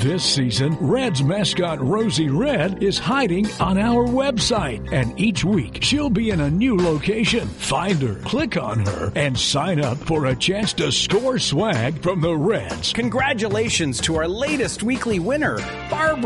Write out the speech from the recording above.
This season, Reds mascot Rosie Red is hiding on our website, and each week she'll be in a new location. Find her, click on her, and sign up for a chance to score swag from the Reds. Congratulations to our latest weekly winner, Barbara.